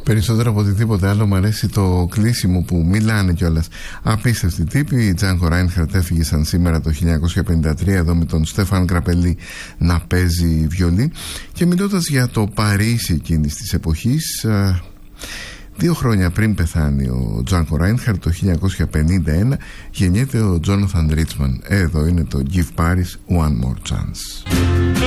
Περισσότερο από οτιδήποτε άλλο μου αρέσει το κλείσιμο που μιλάνε κιόλας. Απίστευτοι τύποι. Η Django Reinhardt έφυγε σαν σήμερα το 1953 εδώ με τον Στέφαν Γκραπελή να παίζει βιολί. Και μιλώντας για το Παρίσι εκείνης της εποχής, 2 χρόνια πριν πεθάνει ο Django Reinhardt, το 1951, γεννιέται ο Jonathan Richman. Εδώ είναι το Give Paris One More Chance.